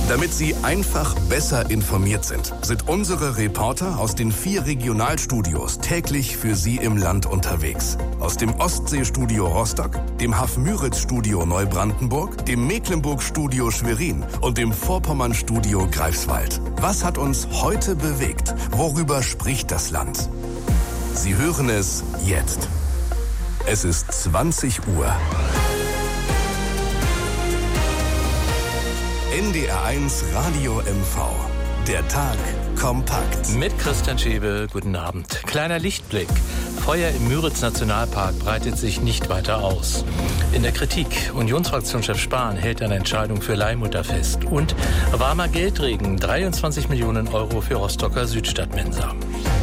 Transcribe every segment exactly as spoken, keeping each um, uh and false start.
Damit Sie einfach besser informiert sind, sind unsere Reporter aus den vier Regionalstudios täglich für Sie im Land unterwegs. Aus dem Ostseestudio Rostock, dem Haff-Müritz-Studio Neubrandenburg, dem Mecklenburg-Studio Schwerin und dem Vorpommern-Studio Greifswald. Was hat uns heute bewegt? Worüber spricht das Land? Sie hören es jetzt. Es ist zwanzig Uhr. N D R eins Radio M V. Der Tag kompakt. Mit Christian Schäbe, guten Abend. Kleiner Lichtblick. Feuer im Müritz-Nationalpark breitet sich nicht weiter aus. In der Kritik. Unionsfraktionschef Spahn hält eine Entscheidung für Leihmutter fest. Und warmer Geldregen. dreiundzwanzig Millionen Euro für Rostocker Südstadtmensa.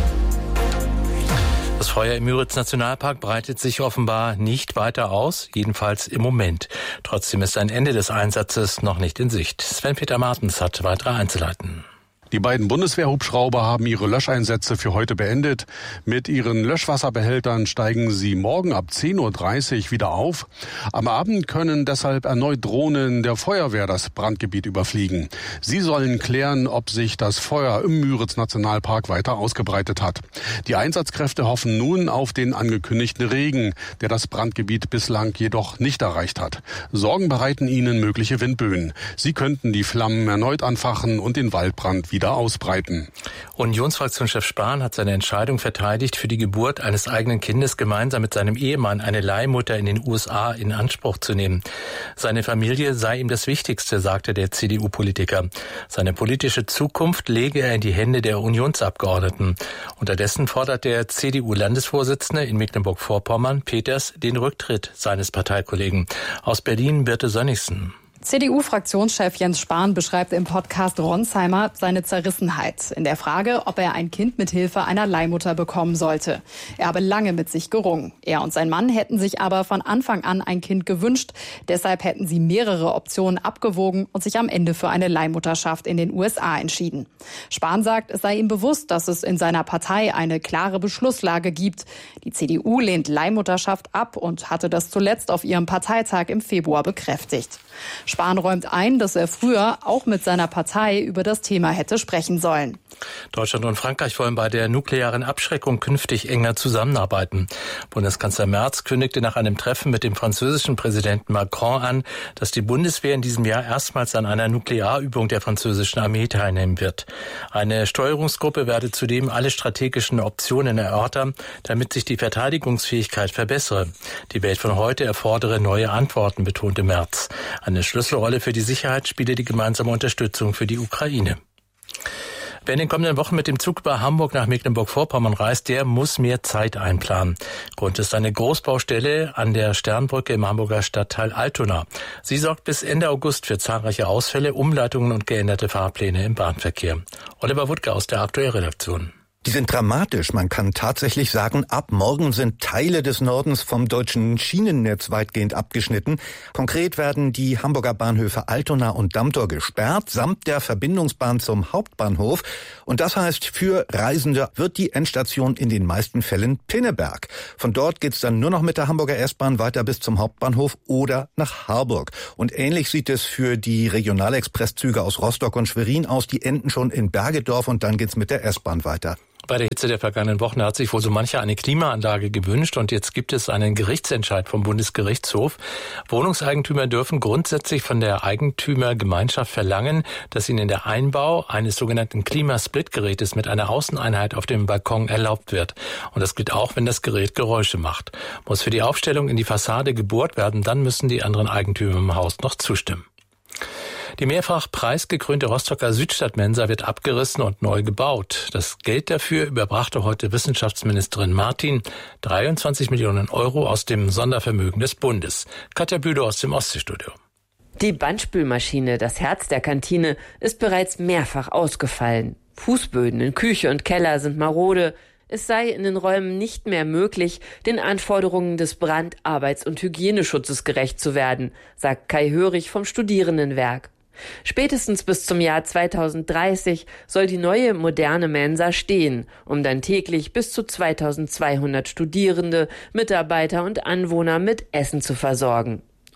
Das Feuer im Müritz-Nationalpark breitet sich offenbar nicht weiter aus, jedenfalls im Moment. Trotzdem ist ein Ende des Einsatzes noch nicht in Sicht. Sven-Peter Martens hat weitere Einzelheiten. Die beiden Bundeswehrhubschrauber haben ihre Löscheinsätze für heute beendet. Mit ihren Löschwasserbehältern steigen sie morgen ab zehn Uhr dreißig wieder auf. Am Abend können deshalb erneut Drohnen der Feuerwehr das Brandgebiet überfliegen. Sie sollen klären, ob sich das Feuer im Müritz-Nationalpark weiter ausgebreitet hat. Die Einsatzkräfte hoffen nun auf den angekündigten Regen, der das Brandgebiet bislang jedoch nicht erreicht hat. Sorgen bereiten ihnen mögliche Windböen. Sie könnten die Flammen erneut anfachen und den Waldbrand wieder wieder ausbreiten. Unionsfraktionschef Spahn hat seine Entscheidung verteidigt, für die Geburt eines eigenen Kindes gemeinsam mit seinem Ehemann eine Leihmutter in den U S A in Anspruch zu nehmen. Seine Familie sei ihm das Wichtigste, sagte der C D U-Politiker. Seine politische Zukunft lege er in die Hände der Unionsabgeordneten. Unterdessen fordert der C D U-Landesvorsitzende in Mecklenburg-Vorpommern, Peters, den Rücktritt seines Parteikollegen. Aus Berlin Birte Sönnigsen. C D U-Fraktionschef Jens Spahn beschreibt im Podcast Ronsheimer seine Zerrissenheit in der Frage, ob er ein Kind mit Hilfe einer Leihmutter bekommen sollte. Er habe lange mit sich gerungen. Er und sein Mann hätten sich aber von Anfang an ein Kind gewünscht. Deshalb hätten sie mehrere Optionen abgewogen und sich am Ende für eine Leihmutterschaft in den U S A entschieden. Spahn sagt, es sei ihm bewusst, dass es in seiner Partei eine klare Beschlusslage gibt. Die C D U lehnt Leihmutterschaft ab und hatte das zuletzt auf ihrem Parteitag im Februar bekräftigt. Spahn räumt ein, dass er früher auch mit seiner Partei über das Thema hätte sprechen sollen. Deutschland und Frankreich wollen bei der nuklearen Abschreckung künftig enger zusammenarbeiten. Bundeskanzler Merz kündigte nach einem Treffen mit dem französischen Präsidenten Macron an, dass die Bundeswehr in diesem Jahr erstmals an einer Nuklearübung der französischen Armee teilnehmen wird. Eine Steuerungsgruppe werde zudem alle strategischen Optionen erörtern, damit sich die Verteidigungsfähigkeit verbessere. Die Welt von heute erfordere neue Antworten, betonte Merz. Eine Schlüsselrolle für die Sicherheit spiele die gemeinsame Unterstützung für die Ukraine. Wer in den kommenden Wochen mit dem Zug über Hamburg nach Mecklenburg-Vorpommern reist, der muss mehr Zeit einplanen. Grund ist eine Großbaustelle an der Sternbrücke im Hamburger Stadtteil Altona. Sie sorgt bis Ende August für zahlreiche Ausfälle, Umleitungen und geänderte Fahrpläne im Bahnverkehr. Oliver Wuttke aus der Aktuellredaktion. Die sind dramatisch. Man kann tatsächlich sagen, ab morgen sind Teile des Nordens vom deutschen Schienennetz weitgehend abgeschnitten. Konkret werden die Hamburger Bahnhöfe Altona und Dammtor gesperrt, samt der Verbindungsbahn zum Hauptbahnhof. Und das heißt, für Reisende wird die Endstation in den meisten Fällen Pinneberg. Von dort geht's dann nur noch mit der Hamburger S-Bahn weiter bis zum Hauptbahnhof oder nach Harburg. Und ähnlich sieht es für die Regionalexpresszüge aus Rostock und Schwerin aus. Die enden schon in Bergedorf und dann geht's mit der S-Bahn weiter. Bei der Hitze der vergangenen Wochen hat sich wohl so mancher eine Klimaanlage gewünscht und jetzt gibt es einen Gerichtsentscheid vom Bundesgerichtshof. Wohnungseigentümer dürfen grundsätzlich von der Eigentümergemeinschaft verlangen, dass ihnen der Einbau eines sogenannten Klimasplitgerätes mit einer Außeneinheit auf dem Balkon erlaubt wird. Und das gilt auch, wenn das Gerät Geräusche macht. Muss für die Aufstellung in die Fassade gebohrt werden, dann müssen die anderen Eigentümer im Haus noch zustimmen. Die mehrfach preisgekrönte Rostocker Südstadtmensa wird abgerissen und neu gebaut. Das Geld dafür überbrachte heute Wissenschaftsministerin Martin, dreiundzwanzig Millionen Euro aus dem Sondervermögen des Bundes. Katja Bülow aus dem Ostseestudio. Die Bandspülmaschine, das Herz der Kantine, ist bereits mehrfach ausgefallen. Fußböden in Küche und Keller sind marode. Es sei in den Räumen nicht mehr möglich, den Anforderungen des Brand-, Arbeits- und Hygieneschutzes gerecht zu werden, sagt Kai Hörig vom Studierendenwerk. Spätestens bis zum Jahr zweitausenddreißig soll die neue moderne Mensa stehen, um dann täglich bis zu zweitausendzweihundert Studierende, Mitarbeiter und Anwohner mit Essen zu versorgen.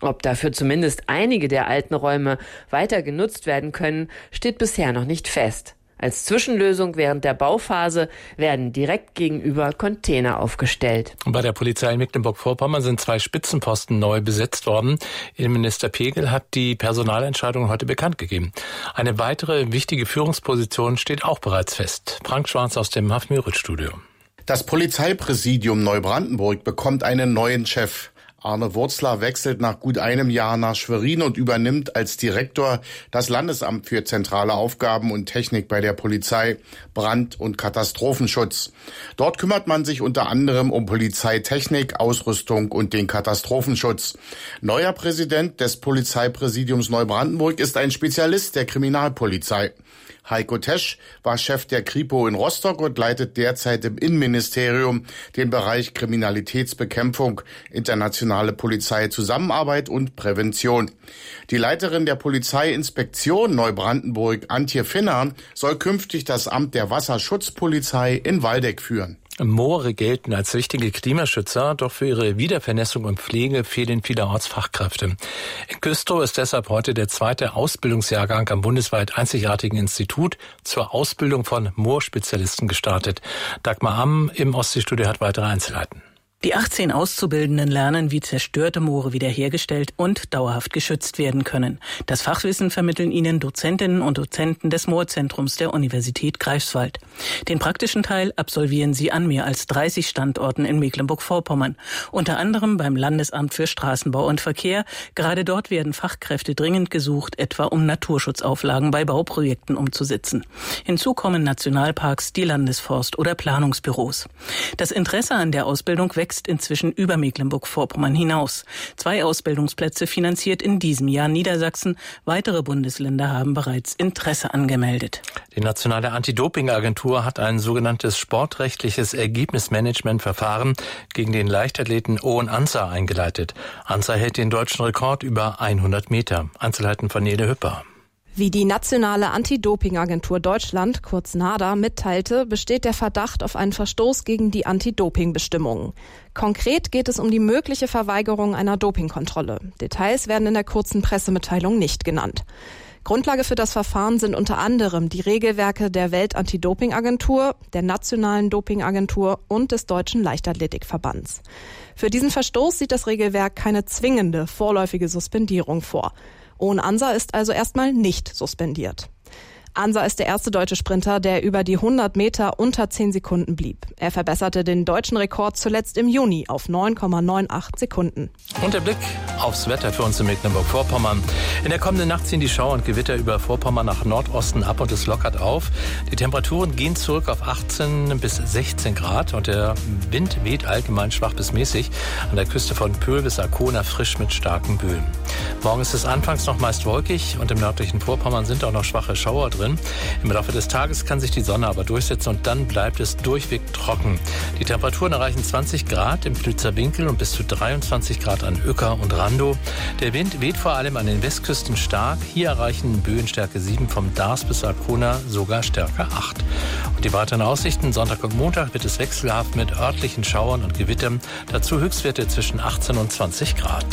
Ob dafür zumindest einige der alten Räume weiter genutzt werden können, steht bisher noch nicht fest. Als Zwischenlösung während der Bauphase werden direkt gegenüber Container aufgestellt. Bei der Polizei in Mecklenburg-Vorpommern sind zwei Spitzenposten neu besetzt worden. Innenminister Pegel hat die Personalentscheidung heute bekannt gegeben. Eine weitere wichtige Führungsposition steht auch bereits fest. Frank Schwarz aus dem Hafmüritz-Studio. Das Polizeipräsidium Neubrandenburg bekommt einen neuen Chef. Arne Wurzler wechselt nach gut einem Jahr nach Schwerin und übernimmt als Direktor das Landesamt für zentrale Aufgaben und Technik bei der Polizei, Brand- und Katastrophenschutz. Dort kümmert man sich unter anderem um Polizeitechnik, Ausrüstung und den Katastrophenschutz. Neuer Präsident des Polizeipräsidiums Neubrandenburg ist ein Spezialist der Kriminalpolizei. Heiko Tesch war Chef der Kripo in Rostock und leitet derzeit im Innenministerium den Bereich Kriminalitätsbekämpfung, internationale Polizeizusammenarbeit und Prävention. Die Leiterin der Polizeiinspektion Neubrandenburg, Antje Finner, soll künftig das Amt der Wasserschutzpolizei in Waldeck führen. Moore gelten als wichtige Klimaschützer, doch für ihre Wiedervernässung und Pflege fehlen vielerorts Fachkräfte. In Güstrow ist deshalb heute der zweite Ausbildungsjahrgang am bundesweit einzigartigen Institut zur Ausbildung von Moorspezialisten gestartet. Dagmar Amm im Ostseestudio hat weitere Einzelheiten. Die achtzehn Auszubildenden lernen, wie zerstörte Moore wiederhergestellt und dauerhaft geschützt werden können. Das Fachwissen vermitteln ihnen Dozentinnen und Dozenten des Moorzentrums der Universität Greifswald. Den praktischen Teil absolvieren sie an mehr als dreißig Standorten in Mecklenburg-Vorpommern. Unter anderem beim Landesamt für Straßenbau und Verkehr. Gerade dort werden Fachkräfte dringend gesucht, etwa um Naturschutzauflagen bei Bauprojekten umzusetzen. Hinzu kommen Nationalparks, die Landesforst- oder Planungsbüros. Das Interesse an der Ausbildung wächst inzwischen über Mecklenburg-Vorpommern hinaus. Zwei Ausbildungsplätze finanziert in diesem Jahr Niedersachsen. Weitere Bundesländer haben bereits Interesse angemeldet. Die Nationale Anti-Doping-Agentur hat ein sogenanntes sportrechtliches Ergebnismanagementverfahren gegen den Leichtathleten Owen Ansah eingeleitet. Ansah hält den deutschen Rekord über hundert Meter. Einzelheiten von Nele Hüpper. Wie die Nationale Anti-Doping-Agentur Deutschland, kurz NADA, mitteilte, besteht der Verdacht auf einen Verstoß gegen die Anti-Doping-Bestimmungen. Konkret geht es um die mögliche Verweigerung einer Dopingkontrolle. Details werden in der kurzen Pressemitteilung nicht genannt. Grundlage für das Verfahren sind unter anderem die Regelwerke der Welt-Anti-Doping-Agentur, der Nationalen Doping-Agentur und des Deutschen Leichtathletikverbands. Für diesen Verstoß sieht das Regelwerk keine zwingende vorläufige Suspendierung vor. Owen Ansah ist also erstmal nicht suspendiert. Ansah ist der erste deutsche Sprinter, der über die hundert Meter unter zehn Sekunden blieb. Er verbesserte den deutschen Rekord zuletzt im Juni auf neun Komma achtundneunzig Sekunden. Und der Blick aufs Wetter für uns in Mecklenburg-Vorpommern. In der kommenden Nacht ziehen die Schauer und Gewitter über Vorpommern nach Nordosten ab und es lockert auf. Die Temperaturen gehen zurück auf achtzehn bis sechzehn Grad und der Wind weht allgemein schwach bis mäßig. An der Küste von Pöhl bis Arkona frisch mit starken Böen. Morgen ist es anfangs noch meist wolkig und im nördlichen Vorpommern sind auch noch schwache Schauer drin. Im Laufe des Tages kann sich die Sonne aber durchsetzen und dann bleibt es durchweg trocken. Die Temperaturen erreichen zwanzig Grad im Flützer Winkel und bis zu dreiundzwanzig Grad an Uecker und Randow. Der Wind weht vor allem an den Westküsten stark. Hier erreichen Böenstärke sieben vom Dars bis Arkona sogar Stärke acht. Und die weiteren Aussichten: Sonntag und Montag wird es wechselhaft mit örtlichen Schauern und Gewittern. Dazu Höchstwerte zwischen achtzehn und zwanzig Grad.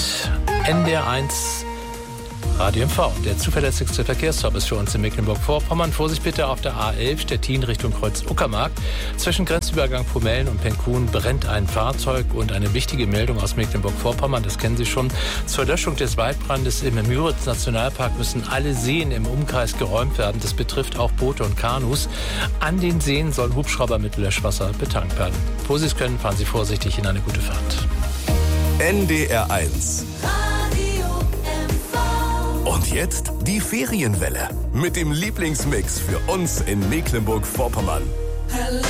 N D R eins Radio M V, der zuverlässigste Verkehrsservice für uns in Mecklenburg-Vorpommern. Vorsicht bitte auf der A elf Stettin Richtung Kreuz-Uckermark. Zwischen Grenzübergang Pomellen und Penkun brennt ein Fahrzeug und eine wichtige Meldung aus Mecklenburg-Vorpommern, das kennen Sie schon. Zur Löschung des Waldbrandes im Müritz-Nationalpark müssen alle Seen im Umkreis geräumt werden. Das betrifft auch Boote und Kanus. An den Seen sollen Hubschrauber mit Löschwasser betankt werden. Wo Sie es können, fahren Sie vorsichtig in eine gute Fahrt. N D R eins. Und jetzt die Ferienwelle mit dem Lieblingsmix für uns in Mecklenburg-Vorpommern.